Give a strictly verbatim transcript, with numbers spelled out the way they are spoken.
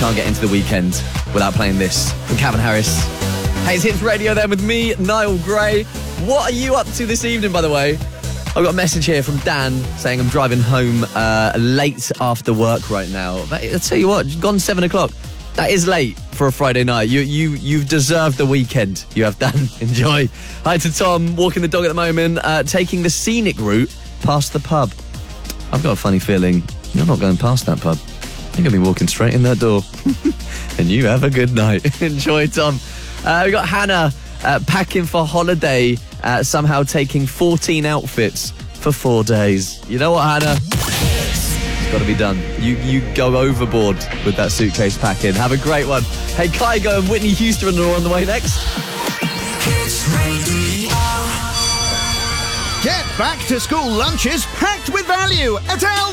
can't get into the weekend without playing this from Calvin Harris. Hey, it's Hits Radio then with me, Niall Gray. What are you up to this evening, by the way? I've got a message here from Dan saying I'm driving home uh, late after work right now. But I'll tell you what, it's gone seven o'clock. That is late for a Friday night. You, you, you've deserved the weekend. You have, Dan. Enjoy. Hi to Tom, walking the dog at the moment, uh, taking the scenic route past the pub. I've got a funny feeling you're not going past that pub. You're going to be walking straight in that door. And you have a good night. Enjoy, Tom. Uh, we got Hannah uh, packing for holiday, uh, somehow taking fourteen outfits for four days. You know what, Hannah? Got to be done. You you go overboard with that suitcase packing. Have a great one. Hey, Kygo and Whitney Houston are on the way next. Get back to school lunches packed with value at L.